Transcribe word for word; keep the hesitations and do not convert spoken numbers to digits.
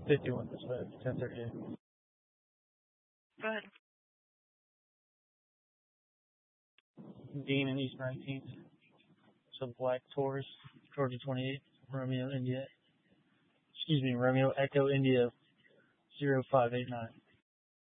fifty-one dispatch, ten thirty-eight. Go ahead. Dean and East nineteenth. So Black Taurus, Georgia twenty-eight, Romeo India. Excuse me, Romeo Echo India zero five eight nine.